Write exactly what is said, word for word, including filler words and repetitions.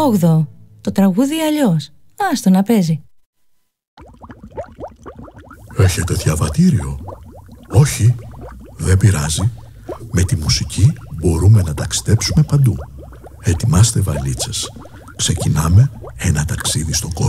όγδοο. Το τραγούδι αλλιώς. Άστο να παίζει. Έχετε διαβατήριο? Όχι, δεν πειράζει. Με τη μουσική μπορούμε να ταξιδέψουμε παντού. Ετοιμάστε βαλίτσες. Ξεκινάμε ένα ταξίδι στον κόσμο.